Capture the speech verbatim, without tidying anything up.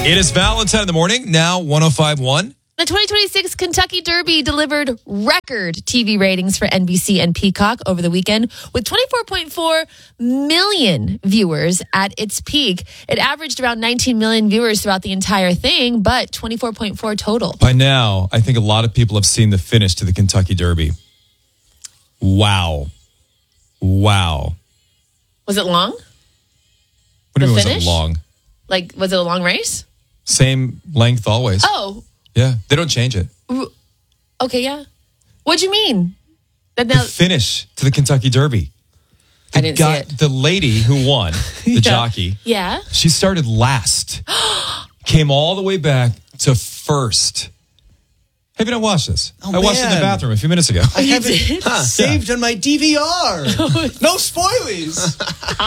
It is Valentine in the morning, now one oh five point one. The twenty twenty-six Kentucky Derby delivered record T V ratings for N B C and Peacock over the weekend with twenty-four point four million viewers at its peak. It averaged around nineteen million viewers throughout the entire thing, but twenty-four point four total. By now, I think a lot of people have seen the finish to the Kentucky Derby. Wow. Wow. Was it long? What do you The mean, was finish? it long? Like, was it a long race? Same length always. Oh, Yeah, they don't change it. okay, yeah. What'd you mean? That The now, finish to the Kentucky Derby. The I didn't guy, see it. The lady who won, the Yeah. jockey, Yeah. she started last. Came all the way back to first. Have you not watched this? Oh, I watched it in the man. bathroom a few minutes ago. I have did? it saved on my D V R. No spoilies.